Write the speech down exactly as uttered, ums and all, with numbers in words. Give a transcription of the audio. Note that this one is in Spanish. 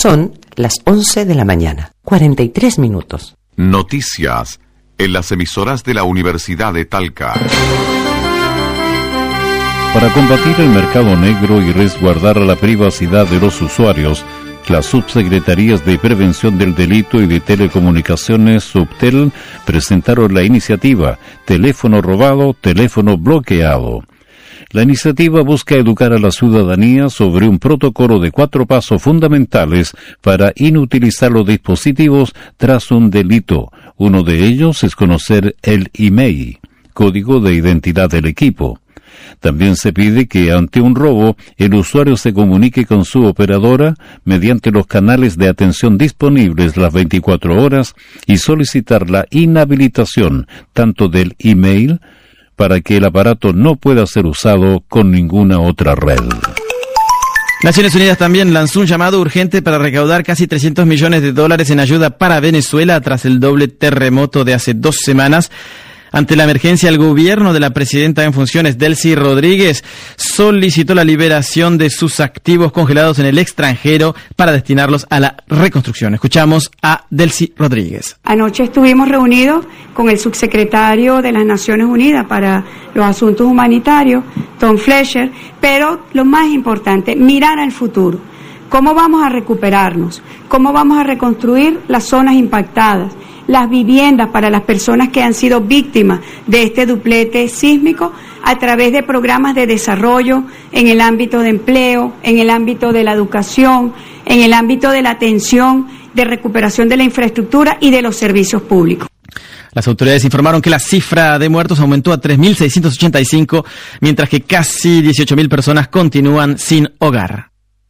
Son las once de la mañana, cuarenta y tres minutos. Noticias en las emisoras de la Universidad de Talca. Para combatir el mercado negro y resguardar la privacidad de los usuarios, las subsecretarías de Prevención del Delito y de Telecomunicaciones, Subtel, presentaron la iniciativa Teléfono Robado, Teléfono Bloqueado. La iniciativa busca educar a la ciudadanía sobre un protocolo de cuatro pasos fundamentales para inutilizar los dispositivos tras un delito. Uno de ellos es conocer el I M E I, código de identidad del equipo. También se pide que ante un robo el usuario se comunique con su operadora mediante los canales de atención disponibles las veinticuatro horas y solicitar la inhabilitación tanto del email para que el aparato no pueda ser usado con ninguna otra red. Naciones Unidas también lanzó un llamado urgente para recaudar casi trescientos millones de dólares en ayuda para Venezuela tras el doble terremoto de hace dos semanas. Ante la emergencia, el gobierno de la presidenta en funciones, Delcy Rodríguez, solicitó la liberación de sus activos congelados en el extranjero para destinarlos a la reconstrucción. Escuchamos a Delcy Rodríguez. Anoche estuvimos reunidos con el subsecretario de las Naciones Unidas para los Asuntos Humanitarios, Tom Fletcher, pero lo más importante, mirar al futuro. ¿Cómo vamos a recuperarnos? ¿Cómo vamos a reconstruir las zonas impactadas? Las viviendas para las personas que han sido víctimas de este duplete sísmico a través de programas de desarrollo en el ámbito de empleo, en el ámbito de la educación, en el ámbito de la atención, de recuperación de la infraestructura y de los servicios públicos. Las autoridades informaron que la cifra de muertos aumentó a tres mil seiscientos ochenta y cinco, mientras que casi dieciocho mil personas continúan sin hogar.